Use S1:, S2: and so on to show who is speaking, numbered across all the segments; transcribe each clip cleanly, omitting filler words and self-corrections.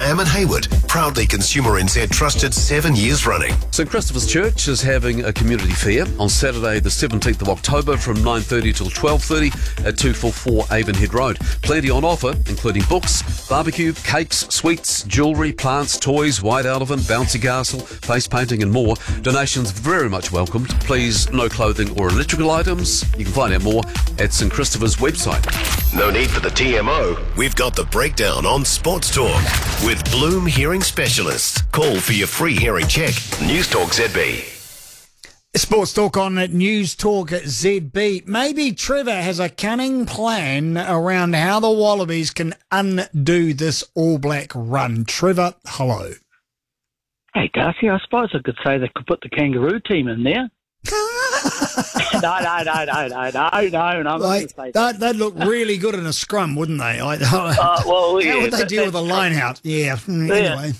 S1: Am and Hayward, proudly Consumer NZ trusted 7 years running.
S2: St Christopher's Church is having a community fair on Saturday the 17th of October from 9:30 till 12:30 at 244 Avonhead Road. Plenty on offer, including books, barbecue, cakes, sweets, jewellery, plants, toys, white elephant, bouncy castle, face painting and more. Donations very much welcomed. Please, no clothing or electrical items. You can find out more at St Christopher's website.
S1: No need for the TMO. We've got the breakdown on Sports Talk with Bloom Hearing Specialists. Call for your free hearing check. News Talk ZB.
S3: Sports Talk on News Talk ZB. Maybe Trevor has a cunning plan around how the Wallabies can undo this All Black run. Trevor, hello.
S4: Hey, Darcy, I suppose I could say they could put the Kangaroo team in there. No. I'm not going to say that.
S3: They'd look really good in a scrum, wouldn't they?
S4: Well, yeah,
S3: how would they deal with a line out? Yeah, anyway.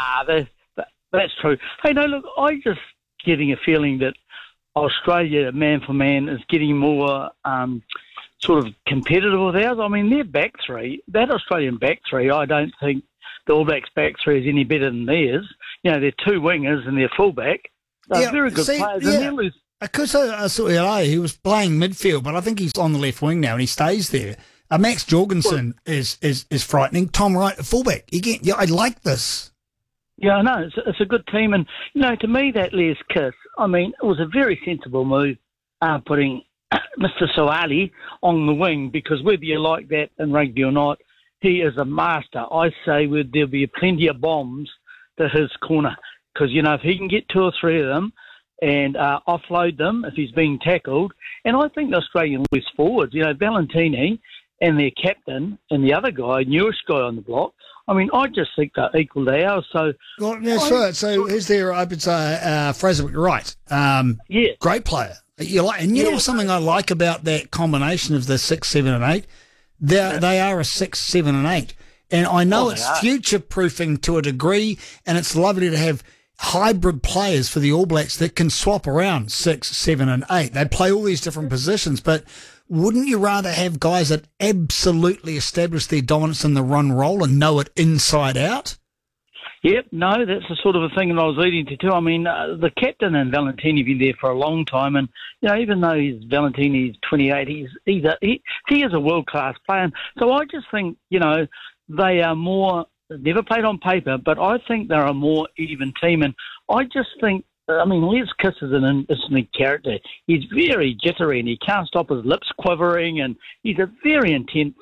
S4: That's true. Hey, no, look, I'm just getting a feeling that Australia, man for man, is getting more sort of competitive with ours. I mean, their back three, that Australian back three, I don't think the All Blacks back three is any better than theirs. You know, they're two wingers and their fullback. They're very good players.
S3: Yeah.
S4: And they lose.
S3: Because I saw he was playing midfield, but I think he's on the left wing now and he stays there. Max Jorgensen is frightening. Tom Wright, fullback. Again, I like this.
S4: Yeah, I know. It's a good team. And, you know, to me, that Les Kiss, I mean, it was a very sensible move putting Mr. Soali on the wing, because whether you like that in rugby or not, he is a master. I say there'll be plenty of bombs to his corner, because, you know, if he can get two or three of them and offload them if he's being tackled. And I think the Australian loose forwards, you know, Valentini and their captain and the other guy, newish guy on the block, I mean, I just think they're equal to ours. So,
S3: So who's there? I would say Fraser Wright.
S4: Yeah.
S3: Great player. You know something I like about that combination of the 6, 7 and 8? They are a 6, 7 and 8. And I know it's future-proofing to a degree, and it's lovely to have hybrid players for the All Blacks that can swap around 6, 7 and 8. They play all these different positions, but wouldn't you rather have guys that absolutely establish their dominance in the run role and know it inside out?
S4: Yep, no, that's the sort of a thing that I was leading to too. I mean, the captain and Valentini have been there for a long time, and you know, even though Valentini's 28, he is a world-class player. And so I just think, you know, they are more, never played on paper, but I think they're a more even team. And I just think, I mean, Les Kiss is an interesting character. He's very jittery and he can't stop his lips quivering, and he's a very intense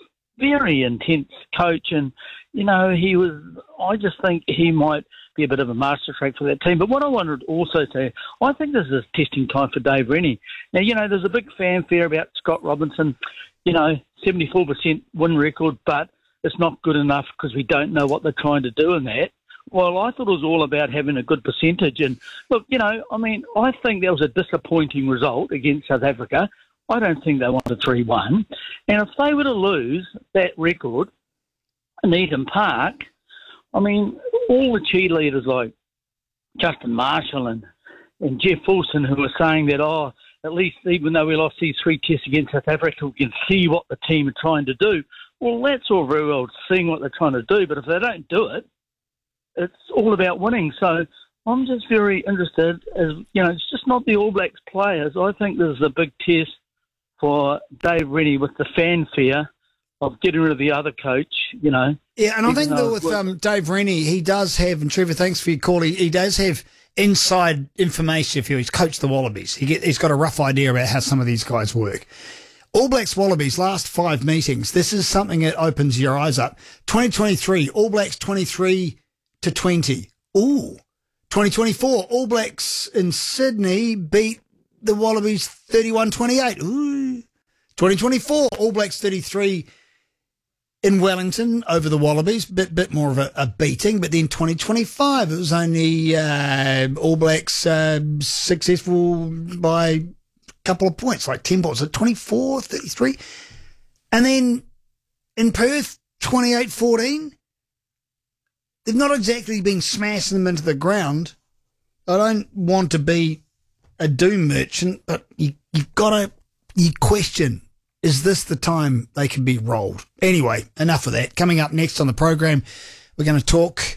S4: coach. And, you know, I just think he might be a bit of a master stroke for that team. But what I wanted to also say, I think this is testing time for Dave Rennie. Now, you know, there's a big fanfare about Scott Robinson, you know, 74% win record, but it's not good enough because we don't know what they're trying to do in that. Well, I thought it was all about having a good percentage. And look, you know, I mean, I think that was a disappointing result against South Africa. I don't think they won a 3-1. And if they were to lose that record in Eden Park, I mean, all the cheerleaders like Justin Marshall and Jeff Wilson, who were saying that, at least even though we lost these 3 tests against South Africa, we can see what the team are trying to do. Well, that's all very well seeing what they're trying to do, but if they don't do it, it's all about winning. So I'm just very interested, as you know, it's just not the All Blacks players. I think this is a big test for Dave Rennie with the fanfare of getting rid of the other coach, you know.
S3: Yeah, and I think that with Dave Rennie, he does have, and Trevor, thanks for your call, he does have inside information. If he's coached the Wallabies, he's got a rough idea about how some of these guys work. All Blacks Wallabies, last 5 meetings. This is something that opens your eyes up. 2023, All Blacks 23-20. Ooh. 2024, All Blacks in Sydney beat the Wallabies 31-28. Ooh. 2024, All Blacks 33 in Wellington over the Wallabies. Bit more of a beating. But then 2025, it was only All Blacks successful by couple of points, like 10 points, at 24-33. And then in Perth, 28-14. They've not exactly been smashing them into the ground. I don't want to be a doom merchant, but you've got to question, is this the time they can be rolled? Anyway, enough of that. Coming up next on the program, we're going to talk